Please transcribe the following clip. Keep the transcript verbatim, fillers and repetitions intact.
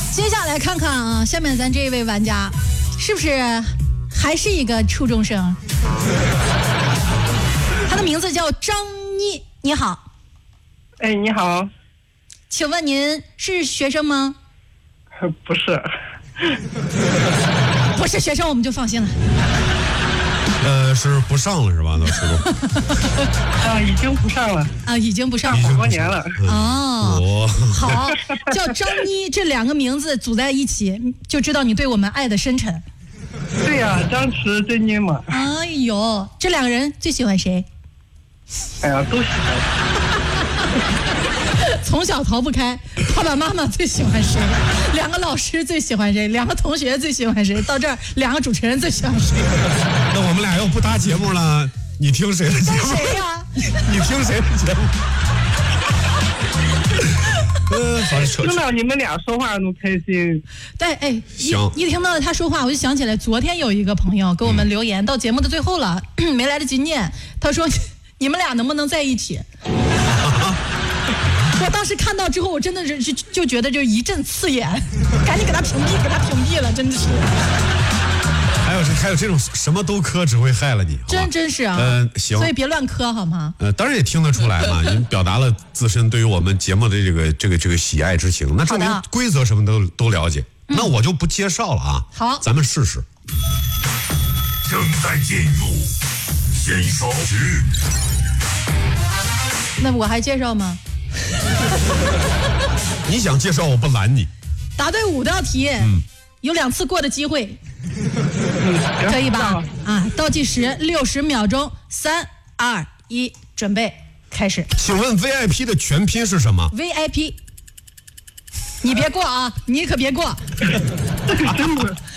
接下来看看啊，下面咱这一位玩家是不是还是一个初中生？他的名字叫张妮，你好。 哎，你好。 请问您是学生吗？ 不是。 不是学生我们就放心了。 呃，是不上了是吧？到初中。 啊，已经不上了。 啊，已经不上了， 好多年了。 哦，好，叫张妮，这两个名字组在一起，就知道你对我们爱的深沉。 对呀、啊，张弛真妮嘛。 哎呦，这两个人最喜欢谁？ 哎呀，都喜欢。 从小逃不开，爸爸妈妈最喜欢谁？两个老师最喜欢谁？两个同学最喜欢谁？到这儿，两个主持人最喜欢谁？ 那我们俩要不搭节目了，你听谁的节目？ 谁呀、啊？ 你听谁的节目？呃， 听到你们俩说话都开心。 对，哎， 行， 一听到他说话，我就想起来，昨天有一个朋友给我们留言，嗯、到节目的最后了，没来得及念，他说：“你们俩能不能在一起？”我当时看到之后，我真的是就就觉得就一阵刺眼，赶紧给他屏蔽，给他屏蔽了，真的是。 还有这还有这种什么都磕，只会害了你。 真真是啊。 嗯、呃，行。 所以别乱磕好吗？ 呃，当然也听得出来嘛，您表达了自身对于我们节目的这个这个这个喜爱之情，那证明规则什么都都了解。嗯、那我就不介绍了啊。 好， 咱们试试。 正在进入先手局。 那我还介绍吗？ 你想介绍我不拦你。 答对五道题，嗯、有两次过的机会，嗯、可以吧？啊，倒计时六十秒钟，三二一，准备开始。 请问 V I P 的全拼是什么 ？V I P， 你别过啊，你可别过。 真的。